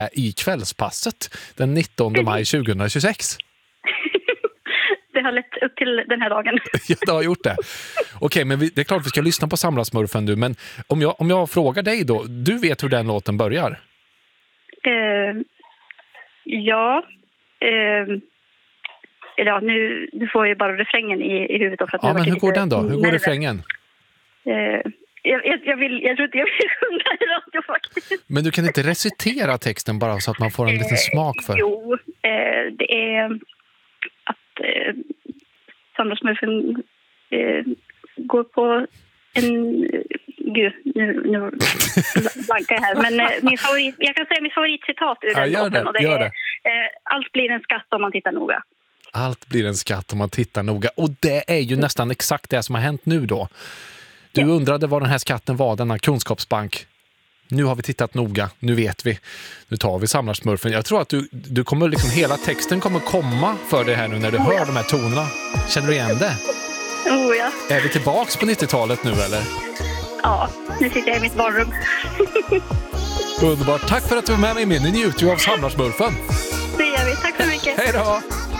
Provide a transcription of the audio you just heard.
i kvällspasset den 19 maj 2026. Det har lett upp till den här dagen. Ja, det har gjort det. Okej, men det är klart vi ska lyssna på Samlarsmurfen du, men om jag frågar dig då, du vet hur den låten börjar? Ja. Ja, nu får jag bara refrängen i huvudet. För att ja, men hur går den då? Hur går refrängen? Jag tror inte jag vill sjunga i radio faktiskt. Men du kan inte recitera texten bara så att man får en liten smak för? Jo, det är att Samlarsmurfen går på en... Gud, nu blankar jag här. Men jag kan säga mitt favoritcitat ur den låten. Och det är allt blir en skatt om man tittar noga. Allt blir en skatt om man tittar noga. Och det är ju nästan exakt det som har hänt nu då. Du undrade vad den här skatten var, denna kunskapsbank. Nu har vi tittat noga, nu vet vi. Nu tar vi Samlarsmurfen. Jag tror att du kommer liksom, hela texten kommer komma för dig här nu när du hör de här tonerna. Känner du igen det? Oh ja. Är vi tillbaks på 90-talet nu eller? Ja, nu sitter jag i mitt barnrum. Underbart, tack för att du var med mig. Nu njuter vi av Samlarsmurfen. Det gör vi, tack så mycket. Hej då!